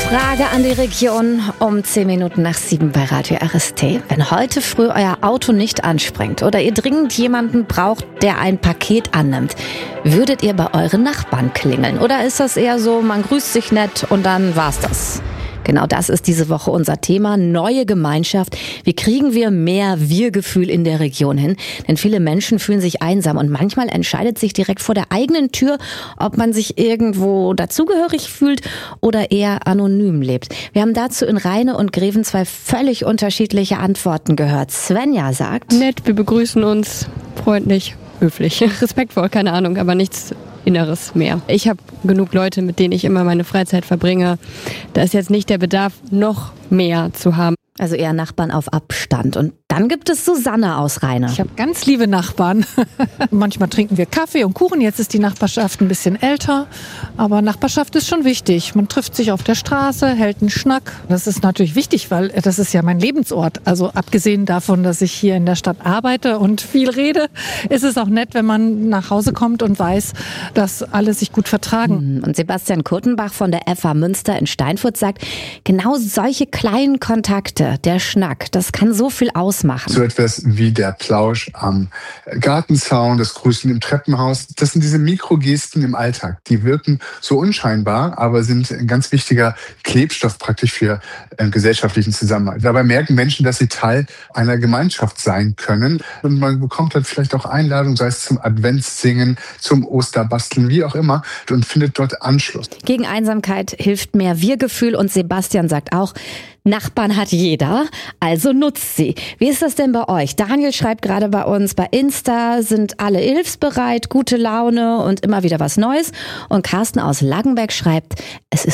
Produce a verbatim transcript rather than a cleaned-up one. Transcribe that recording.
Frage an die Region um zehn Minuten nach sieben bei Radio R S T. Wenn heute früh euer Auto nicht anspringt oder ihr dringend jemanden braucht, der ein Paket annimmt, würdet ihr bei euren Nachbarn klingeln? Oder ist das eher so, man grüßt sich nett und dann war's das? Genau das ist diese Woche unser Thema, neue Gemeinschaft. Wie kriegen wir mehr Wir-Gefühl in der Region hin? Denn viele Menschen fühlen sich einsam und manchmal entscheidet sich direkt vor der eigenen Tür, ob man sich irgendwo dazugehörig fühlt oder eher anonym lebt. Wir haben dazu in Rheine und Greven zwei völlig unterschiedliche Antworten gehört. Svenja sagt: Nett, wir begrüßen uns, freundlich, höflich, respektvoll, keine Ahnung, aber nichts Inneres mehr. Ich habe genug Leute, mit denen ich immer meine Freizeit verbringe. Da ist jetzt nicht der Bedarf, noch mehr zu haben. Also eher Nachbarn auf Abstand. Und dann gibt es Susanne aus Rheine. Ich habe ganz liebe Nachbarn. Manchmal trinken wir Kaffee und Kuchen. Jetzt ist die Nachbarschaft ein bisschen älter. Aber Nachbarschaft ist schon wichtig. Man trifft sich auf der Straße, hält einen Schnack. Das ist natürlich wichtig, weil das ist ja mein Lebensort. Also abgesehen davon, dass ich hier in der Stadt arbeite und viel rede, ist es auch nett, wenn man nach Hause kommt und weiß, dass alle sich gut vertragen. Und Sebastian Kurtenbach von der F H Münster in Steinfurt sagt, genau solche kleinen Kontakte, der Schnack, das kann so viel ausmachen. So etwas wie der Plausch am Gartenzaun, das Grüßen im Treppenhaus, das sind diese Mikrogesten im Alltag. Die wirken so unscheinbar, aber sind ein ganz wichtiger Klebstoff praktisch für einen gesellschaftlichen Zusammenhalt. Dabei merken Menschen, dass sie Teil einer Gemeinschaft sein können. Und man bekommt dann vielleicht auch Einladungen, sei es zum Adventssingen, zum Osterbasteln, wie auch immer, und findet dort Anschluss. Gegen Einsamkeit hilft mehr Wir-Gefühl und Sebastian sagt auch, Nachbarn hat jeder, also nutzt sie. Wie ist das denn bei euch? Daniel schreibt gerade bei uns, bei Insta sind alle hilfsbereit, gute Laune und immer wieder was Neues. Und Carsten aus Langenberg schreibt, es ist